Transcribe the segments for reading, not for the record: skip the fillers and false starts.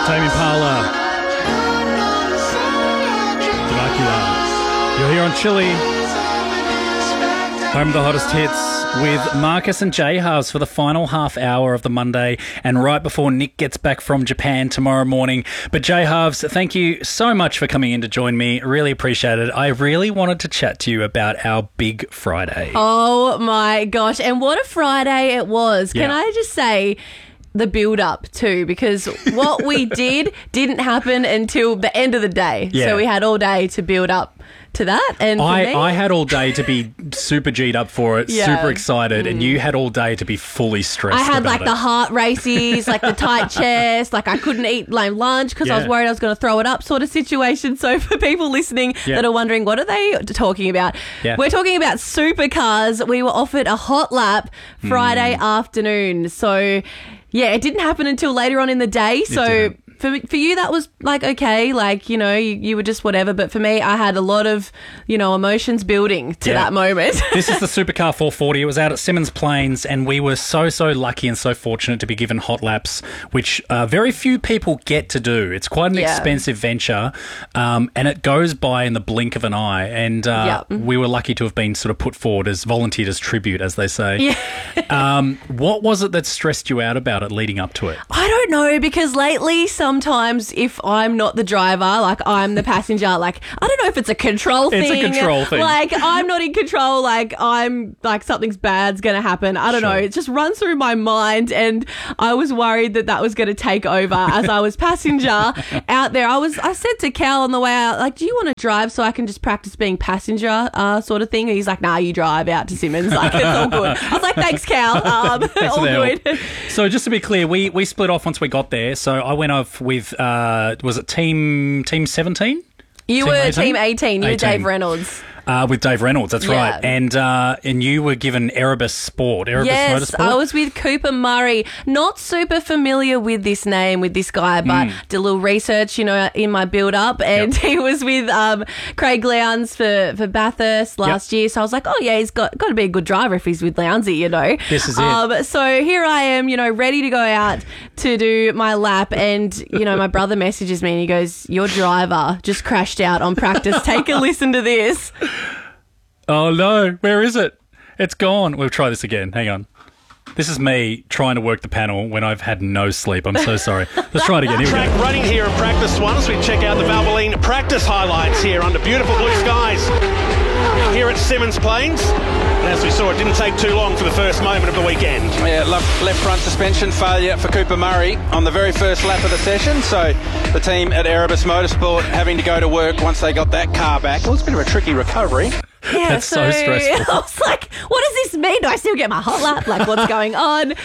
Tame Impala. Dracula. You're here on Chili. Home of the hottest hits with Marcus and Jay Halves for the final half hour of the Monday and right before Nick gets back from Japan tomorrow morning. But Jay Halves, thank you so much for coming in to join me. Really appreciate it. I really wanted to chat to you about our big Friday. Oh my gosh. And what a Friday it was. Can Yeah. I just say the build up too, because what we didn't happen until the end of the day. Yeah. So we had all day to build up to that. And for me, I had all day to be super G'd up for it, Yeah. super excited, and you had all day to be fully stressed I had about like it. the heart races, like the tight chest, like I couldn't eat like lunch because I was Yeah. worried I was going to throw it up sort of situation. So for people listening Yeah. that are wondering, what are they talking about? Yeah. We're talking about supercars. We were offered a hot lap Friday afternoon. So yeah, it didn't happen until later on in the day. So didn't. for you, that was like, okay, like, you know, you were just whatever. But for me, I had a lot of, you know, emotions building to Yeah. that moment. This is the Supercar 440. It was out at Symmons Plains, and we were so lucky and so fortunate to be given hot laps, which very few people get to do. It's quite an Yeah. expensive venture, and it goes by in the blink of an eye. And we were lucky to have been sort of put forward as volunteered as tribute, as they say. Yeah. What was it that stressed you out about it leading up to it? I don't know, because lately sometimes if I'm not the driver, like I'm the passenger, like I don't know if it's a control thing. It's a control thing. Like I'm not in control, like I'm like something's bad's going to happen. I don't know. Sure. It just runs through my mind, and I was worried that was going to take over as I was passenger out there. I said to Cal on the way out, like, do you want to drive so I can just practice being passenger sort of thing? And he's like, nah, you drive out to Symmons. Like, it's all good. I was like, thanks, Cal. All for the good. So just to be clear, we split off once we got there. So I went off with, was it Team 17? You Team were 18? Team 18. You were 18. Dave Reynolds. With Dave Reynolds, that's Yeah. right. And you were given Erebus Sport, Erebus Yes, Motorsport. I was with Cooper Murray. Not super familiar with this name, with this guy, but did a little research, you know, in my build-up. And he was with Craig Lowndes for Bathurst last year. So I was like, oh, yeah, he's got to be a good driver if he's with Lowndesy, you know. This is it. So here I am, you know, ready to go out to do my lap. And, you know, my brother messages me and he goes, your driver just crashed out on practice. Take a listen to this. Oh, no. Where is it? It's gone. We'll try this again. Hang on. This is me trying to work the panel when I've had no sleep. I'm so sorry. Let's try it again. Here we Track go. running here in practice one as we check out the Valvoline practice highlights here under beautiful blue skies here at Symmons Plains. And as we saw, it didn't take too long for the first moment of the weekend. Yeah, left front suspension failure for Cooper Murray on the very first lap of the session. So the team at Erebus Motorsport having to go to work once they got that car back. Well, it's a bit of a tricky recovery. Yeah, That's so stressful. I was like, what does this mean? Do I still get my hot lap? Like, what's going on?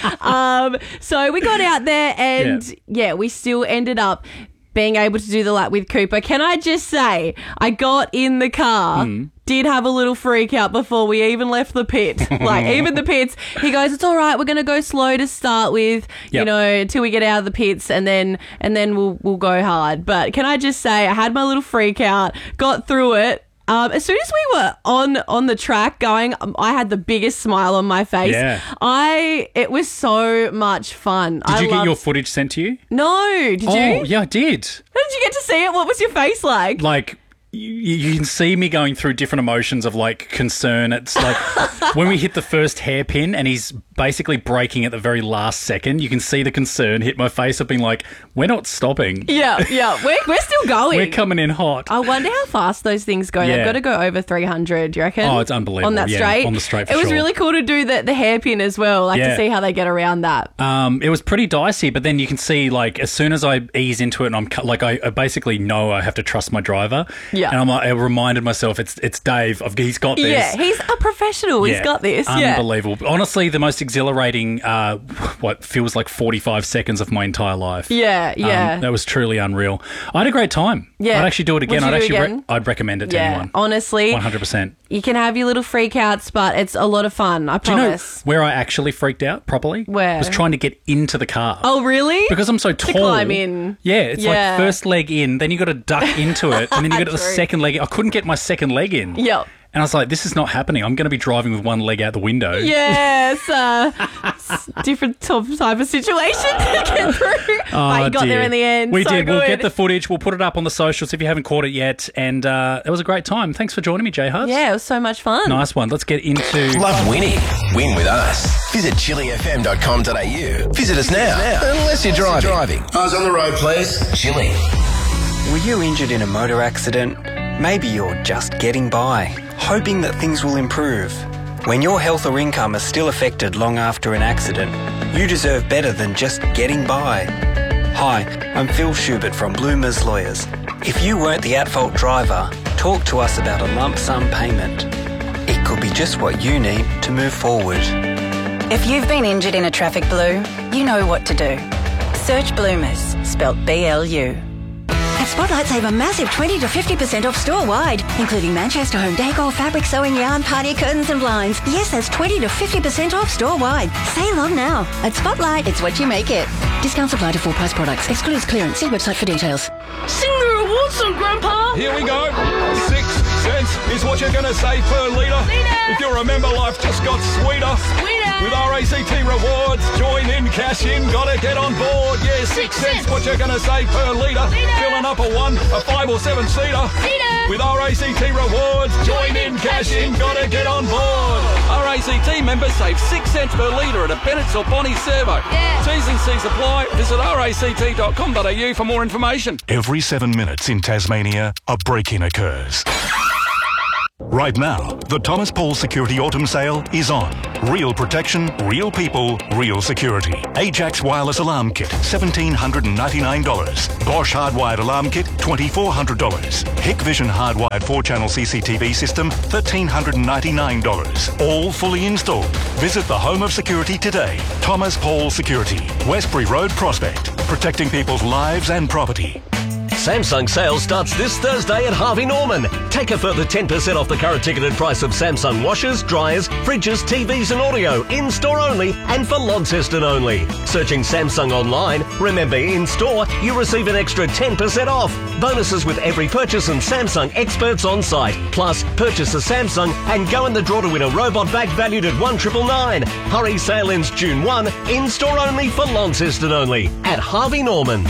So we got out there and, yeah, we still ended up being able to do the lap with Cooper. Can I just say, I got in the car, did have a little freak out before we even left the pit. Like, even the pits, he goes, it's all right, we're going to go slow to start with, you Yep. know, until we get out of the pits, and then we'll go hard. But can I just say, I had my little freak out, got through it. As soon as we were on the track going, I had the biggest smile on my face. Yeah. It was so much fun. Did you get your footage sent to you? No, did you? Oh, yeah, I did. How did you get to see it? What was your face like? Like, you can see me going through different emotions of, like, concern. It's like when we hit the first hairpin and he's basically braking at the very last second, you can see the concern hit my face of being like, we're not stopping. Yeah, we're still going. We're coming in hot. I wonder how fast those things go. Yeah. They've got to go over 300, do you reckon? Oh, it's unbelievable. On that Yeah, straight? on the straight for It was sure. really cool to do the hairpin as well, like Yeah. to see how they get around that. It was pretty dicey, but then you can see, like, as soon as I ease into it and I basically know I have to trust my driver. Yeah. And I reminded myself, it's Dave. He's got this. Yeah, he's a professional. He's Yeah, got this. Yeah. Unbelievable. Honestly, the most exhilarating, what feels like 45 seconds of my entire life. Yeah. That was truly unreal. I had a great time. Yeah. I'd actually do it again. Would you do it again? I'd recommend it to anyone. Honestly, 100%. you can have your little freakouts, but it's a lot of fun. I Do you know promise. where I actually freaked out properly? Where? Was trying to get into the car. Oh, really? Because I'm so tall. climb in. Yeah, it's Yeah. like first leg in, then you got to duck into it, and then you got the True. second leg in. I couldn't get my second leg in. Yep. And I was like, this is not happening. I'm going to be driving with one leg out the window. Yes, different type of situation to get through. But you got there in the end. We so did. Good. We'll get the footage. We'll put it up on the socials if you haven't caught it yet. And it was a great time. Thanks for joining me, Jay Hubs. Yeah, it was so much fun. Nice one. Let's get into... Love winning? Win with us. Visit chillyfm.com.au. Visit us now. Unless you're driving. Eyes on the road, please. Chilly. Were you injured in a motor accident? Maybe you're just getting by, hoping that things will improve. When your health or income is still affected long after an accident, you deserve better than just getting by. Hi, I'm Phil Schubert from Bloomers Lawyers. If you weren't the at-fault driver, talk to us about a lump sum payment. It could be just what you need to move forward. If you've been injured in a traffic blue, you know what to do. Search Bloomers, spelt B-L-U. At Spotlight, save a massive 20 to 50% off store-wide, including Manchester home decor, fabric, sewing, yarn, party curtains and blinds. Yes, that's 20 to 50% off store-wide. Say long now. At Spotlight, it's what you make it. Discounts apply to full-price products. Excludes clearance. See website for details. Sing the reward song, Grandpa! Here we go. 6 cents is what you're going to save per litre. If you remember, life just got sweeter. With RACT rewards, join in, cash in, gotta get on board. Yeah, 6 cents what you're going to save per litre. Filling up a 1, a 5 or 7 seater. With RACT rewards, join in, cash in, gotta get on board. RACT members save 6 cents per litre at a Bennett's or Bonnie servo. T's and C's apply. Visit ract.com.au for more information. Every 7 minutes in Tasmania, a break-in occurs. Right now, the Thomas Paul Security Autumn Sale is on. Real protection, real people, real security. Ajax Wireless Alarm Kit, $1,799. Bosch Hardwired Alarm Kit, $2,400. Hikvision Hardwired 4-channel CCTV System, $1,399. All fully installed. Visit the home of security today. Thomas Paul Security, Westbury Road, Prospect. Protecting people's lives and property. Samsung sale starts this Thursday at Harvey Norman. Take a further 10% off the current ticketed price of Samsung washers, dryers, fridges, TVs and audio, in-store only and for Launceston only. Searching Samsung online, remember in-store you receive an extra 10% off. Bonuses with every purchase and Samsung experts on site. Plus, purchase a Samsung and go in the draw to win a robot vac valued at $1,999. Hurry, sale ends June 1, in-store only for Launceston only at Harvey Norman.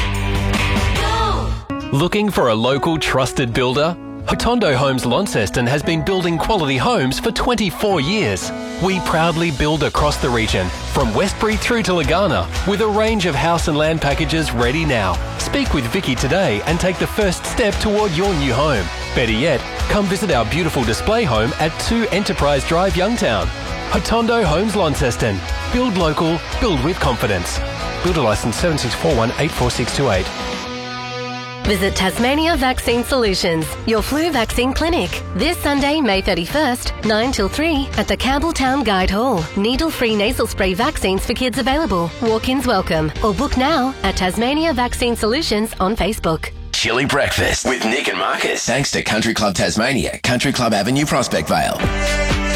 Looking for a local trusted builder? Hotondo Homes Launceston has been building quality homes for 24 years. We proudly build across the region, from Westbury through to Lagana, with a range of house and land packages ready now. Speak with Vicky today and take the first step toward your new home. Better yet, come visit our beautiful display home at 2 Enterprise Drive, Youngtown. Hotondo Homes Launceston. Build local, build with confidence. Builder licence 7641-84628. Visit Tasmania Vaccine Solutions, your flu vaccine clinic. This Sunday, May 31st, 9 till 3 at the Campbelltown Guide Hall. Needle-free nasal spray vaccines for kids available. Walk-ins welcome. Or book now at Tasmania Vaccine Solutions on Facebook. Chilly Breakfast with Nick and Marcus. Thanks to Country Club Tasmania, Country Club Avenue, Prospect Vale.